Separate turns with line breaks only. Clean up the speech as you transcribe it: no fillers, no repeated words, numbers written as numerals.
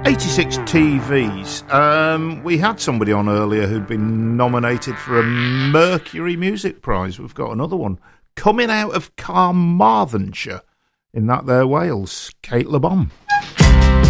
86 TVs. We had somebody on earlier who'd been nominated for a Mercury Music Prize. We've got another one coming out of Carmarthenshire in that there Wales. Kate Le Bon.